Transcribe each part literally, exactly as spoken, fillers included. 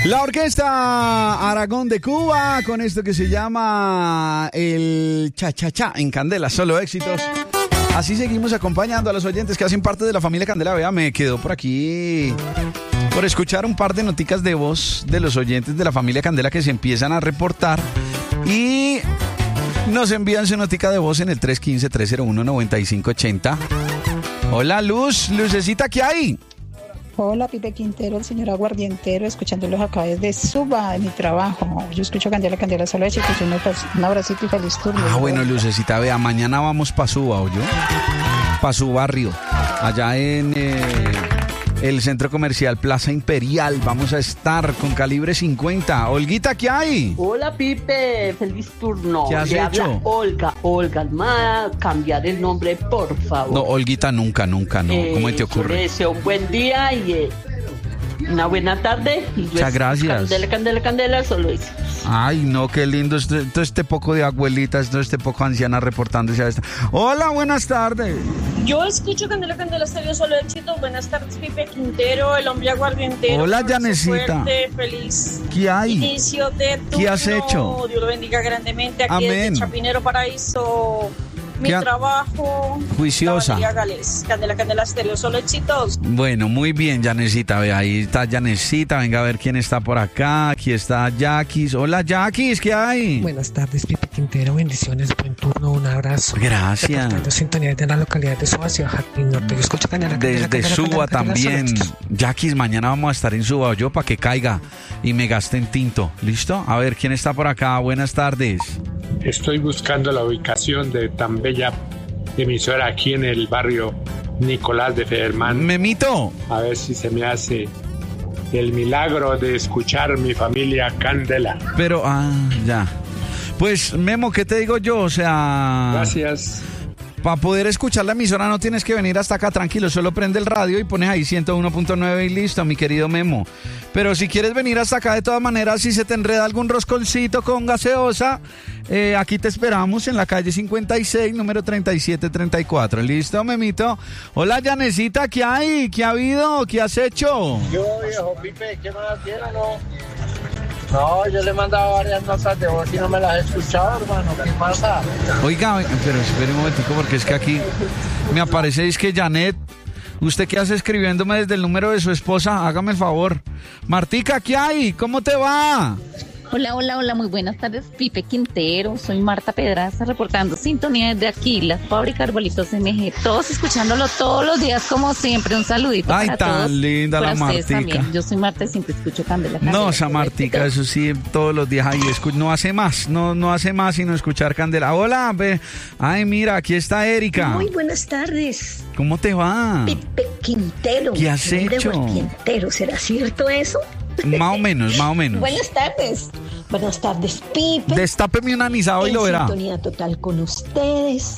La orquesta Aragón de Cuba con esto que se llama el cha-cha-cha en Candela, solo éxitos. Así seguimos acompañando a los oyentes que hacen parte de la familia Candela. Vea, me quedó por aquí por escuchar un par de noticas de voz de los oyentes de la familia Candela que se empiezan a reportar y nos envían su notica de voz en el tres uno cinco, tres cero uno, nueve cinco ocho cero. Hola, Luz, Lucecita, ¿qué hay? Hola, Pipe Quintero, el señor Aguardientero, escuchándolos acá desde Suba, de mi trabajo. Yo escucho Candela, Candela, solo de chicos. Un abracito y feliz turno. Ah, bueno, Lucecita, vea, mañana vamos pa' Suba, ¿oyó? Pa' su barrio, allá en eh, el centro comercial Plaza Imperial. Vamos a estar con Calibre cincuenta. Olguita, ¿qué hay? Hola, Pipe, feliz turno. ¿Qué has Le hecho? habla Olga, Olga Almada, cambiar el nombre, por favor. No, Olguita, nunca, nunca, no. Eh, ¿Cómo te Yo ocurre? le deseo un buen día y eh, una buena tarde. Y Muchas gracias. Candela, Candela, Candela, solo eso. Ay, no, qué lindo. Este- Todo este poco de abuelitas, todo este poco ancianas reportándose a esta. Hola, buenas tardes. Yo escucho Candela Candela Estéreo, solo éxitos. Buenas tardes, Pipe Quintero, el hombre aguardientero. Hola, Fuerza, Yanecita. suerte, feliz ¿Qué hay? inicio de turno. ¿Qué has hecho? Dios lo bendiga grandemente. Aquí Amén. desde Chapinero Paraíso. Mi ¿Qué ha- trabajo. Juiciosa. La Valeria Gales. Candela Candela Estéreo, solo éxitos. Bueno, muy bien, Yanecita. Ve, ahí está Yanecita. Venga a ver quién está por acá. Aquí está Yaquis. Hola, Yaquis, ¿qué hay? Buenas tardes, Pipe Quintero, bendiciones, buen turno, un abrazo. Gracias. Reportando sintonía de la localidad de Suba, Ciudad Jardín Norte. Yo escucho Candela, Candela, Desde Candela, Suba Candela, Candela, también. solo éxitos. Yaquis, mañana vamos a estar en Suba yo para que caiga y me gaste en tinto. ¿Listo? A ver, ¿quién está por acá? Buenas tardes. Estoy buscando la ubicación de tan bella emisora aquí en el barrio Nicolás de Federman. Memito. A ver si se me hace el milagro de escuchar mi familia Candela. Pero, ah, ya. Pues, Memo, ¿qué te digo yo? O sea... Gracias. Para poder escuchar la emisora no tienes que venir hasta acá, tranquilo, solo prende el radio y pones ahí ciento uno punto nueve y listo, mi querido Memo. Pero si quieres venir hasta acá de todas maneras, si se te enreda algún rosconcito con gaseosa, eh, aquí te esperamos en la calle cincuenta y seis, número treinta y siete treinta y cuatro. ¿Listo, Memito? Hola, Yanecita, ¿qué hay? ¿Qué ha habido? ¿Qué has hecho? Yo, viejo Pipe, ¿qué más quiero, no? No, yo le he mandado varias notas de voz y no me las he escuchado, hermano. ¿Qué pasa? Oiga, pero espere un momentico porque es que aquí me aparece, es que Janet, ¿usted qué hace escribiéndome desde el número de su esposa? Hágame el favor. Martica, ¿qué hay? ¿Cómo te va? Hola, hola, hola, muy buenas tardes, Pipe Quintero, soy Marta Pedraza reportando sintonía desde aquí, la fábrica Arbolitos M G, todos escuchándolo todos los días como siempre, un saludito Ay, para tan todos. linda para la ustedes Martica. también. Yo soy Marta y siempre escucho Candela. Candela, No, esa solo Martica, éxitos. eso sí, todos los días ahí escu- no hace más, no, no hace más sino escuchar Candela. Hola, ve. Ay, mira, aquí está Erika. Muy buenas tardes, ¿Cómo te va? Pipe Quintero. ¿Qué has Hombre hecho? Quintero, ¿será cierto eso? Más o menos, más o menos. Buenas tardes. Buenas tardes, Pipe. Destápeme un anisado y en lo verá. sintonía total con ustedes.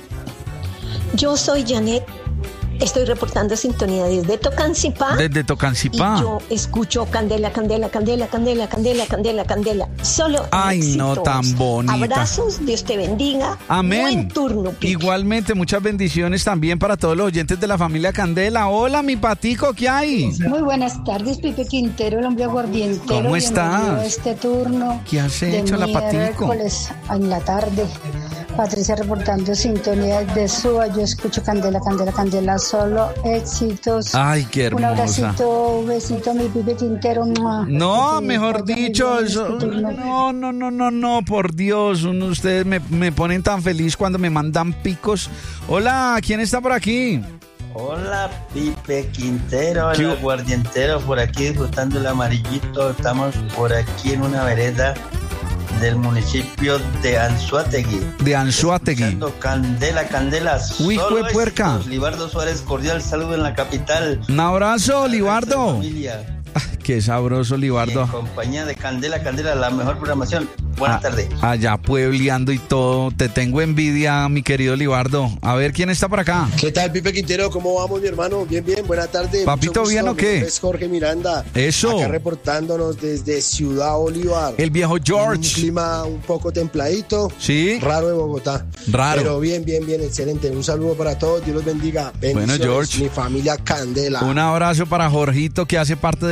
Yo soy Janet. Estoy reportando sintonía desde Tocancipá. Desde Y Tocancipá. yo escucho Candela, Candela, Candela, Candela, Candela, Candela, Candela. Solo Ay, no, éxitos. tan bonita. Abrazos, Dios te bendiga. Amén. Buen turno, Pipe. Igualmente, muchas bendiciones también para todos los oyentes de la familia Candela. Hola, mi patico, ¿qué hay? Muy buenas tardes, Pipe Quintero, el hombre aguardientero. ¿Cómo estás? Bienvenido a este turno. ¿Qué has de hecho, la patico? miércoles en la tarde. Patricia reportando sintonía de Suba. Yo escucho Candela, Candela, Candela, solo éxitos. Ay, qué Un hermosa. abracito, un besito, mi Pipe Quintero. ¡Mua! No, Que mejor vaya muy dicho, bien eso, este turno. no, no, no, no, no, por Dios, uno- ustedes me, me ponen tan feliz cuando me mandan picos. Hola, ¿quién está por aquí? Hola, Pipe Quintero, ¿Qué el hubo? aguardientero, por aquí disfrutando el amarillito. Estamos por aquí en una vereda del municipio de Anzoátegui. De Anzoátegui. Escuchando Candela, Candela. Uy, solo hijo de puerca. éxitos. Libardo Suárez, cordial saludo en la capital. Un abrazo, Libardo. Familia. Ay, qué sabroso, Y en Libardo. compañía de Candela, Candela, la mejor programación. Buenas Ah, tardes. Allá puebleando y todo. Te tengo envidia, mi querido Libardo. A ver, ¿quién está por acá? ¿Qué tal, Pipe Quintero? ¿Cómo vamos, mi hermano? Bien, bien, buena tarde. Papito, Mucho gusto. ¿bien o Mi qué? nombre es Jorge Miranda. Eso. Acá reportándonos desde Ciudad Bolívar. El viejo Un George. clima un poco templadito. Sí. Raro de Bogotá. Raro. Pero bien, bien, bien, excelente. Un saludo para todos. Dios los bendiga. Bendiciones, George. Mi familia Candela. Un abrazo para Jorgito, que hace parte de la familia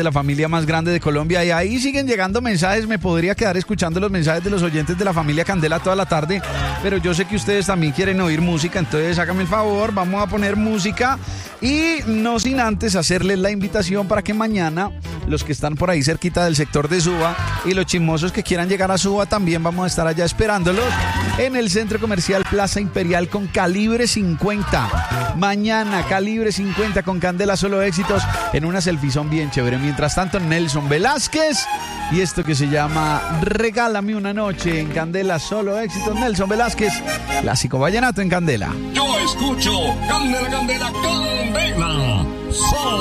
familia más grande de Colombia. Y ahí siguen llegando mensajes. Me podría quedar escuchando los mensajes de los oyentes de la familia Candela toda la tarde, pero yo sé que ustedes también quieren oír música, entonces háganme el favor, vamos a poner música y no sin antes hacerles la invitación para que mañana los que están por ahí cerquita del sector de Suba y los chismosos que quieran llegar a Suba también vamos a estar allá esperándolos en el Centro Comercial Plaza Imperial con Calibre cincuenta. Mañana Calibre cincuenta con Candela Solo Éxitos en una selfie bien chévere. Mientras tanto, Nelson Velázquez y esto que se llama Regálame una noche en Candela Solo Éxitos. Nelson Velázquez, clásico vallenato en Candela. Yo escucho Candela, Candela, Candela. Solo